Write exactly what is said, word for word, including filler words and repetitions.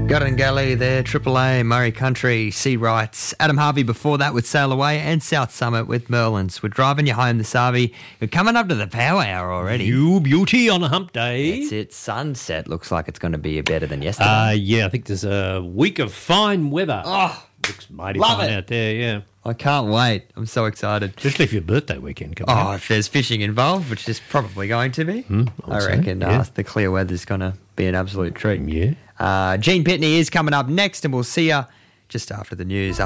Gurrungalli there, Triple A, Murray Country, Sea Rights. Adam Harvey before that with Sail Away and South Summit with Merlins. We're driving you home this Harvey. You're coming up to the power hour already. You beauty on a hump day. That's it. Sunset looks like it's going to be better than yesterday. Uh, yeah, I think there's a week of fine weather. Oh, looks mighty love fine it. out there, yeah. I can't wait. I'm so excited. Especially for your birthday weekend coming Oh, up. if there's fishing involved, which is probably going to be, Hmm, I I would say, reckon yeah. uh, the clear weather's going to be an absolute treat. Yeah. Uh, Gene Pitney is coming up next, and we'll see you just after the news.